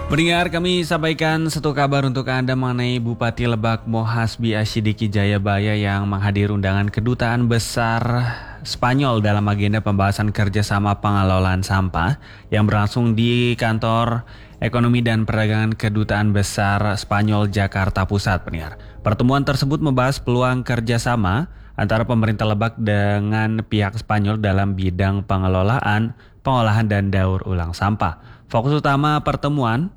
Pendengar, kami sampaikan satu kabar untuk Anda mengenai Bupati Lebak Mohasbi Asyidiki Jayabaya yang menghadiri undangan Kedutaan Besar Spanyol dalam agenda pembahasan kerjasama pengelolaan sampah yang berlangsung di kantor Ekonomi dan Perdagangan Kedutaan Besar Spanyol Jakarta Pusat. Pendengar, pertemuan tersebut membahas peluang kerjasama antara pemerintah Lebak dengan pihak Spanyol dalam bidang pengelolaan, pengolahan dan daur ulang sampah. Fokus utama pertemuan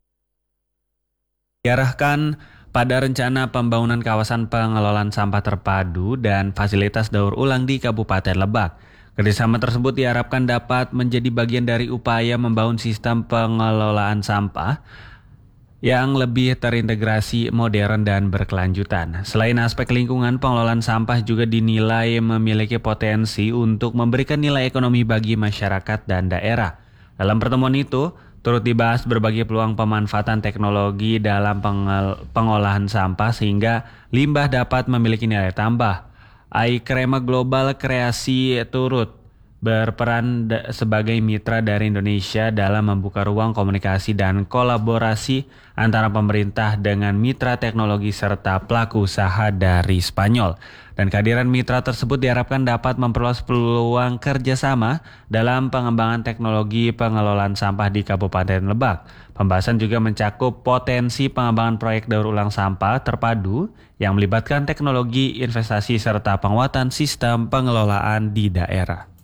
diarahkan pada rencana pembangunan kawasan pengelolaan sampah terpadu dan fasilitas daur ulang di Kabupaten Lebak. Kerjasama tersebut diharapkan dapat menjadi bagian dari upaya membangun sistem pengelolaan sampah yang lebih terintegrasi, modern, dan berkelanjutan. Selain aspek lingkungan, pengelolaan sampah juga dinilai memiliki potensi untuk memberikan nilai ekonomi bagi masyarakat dan daerah. Dalam pertemuan itu, turut dibahas berbagai peluang pemanfaatan teknologi dalam pengolahan sampah sehingga limbah dapat memiliki nilai tambah. iKrema Global Kreasi turut berperan sebagai mitra dari Indonesia dalam membuka ruang komunikasi dan kolaborasi antara pemerintah dengan mitra teknologi serta pelaku usaha dari Spanyol. Dan kehadiran mitra tersebut diharapkan dapat memperluas peluang kerjasama dalam pengembangan teknologi pengelolaan sampah di Kabupaten Lebak. Pembahasan juga mencakup potensi pengembangan proyek daur ulang sampah terpadu yang melibatkan teknologi, investasi, serta penguatan sistem pengelolaan di daerah.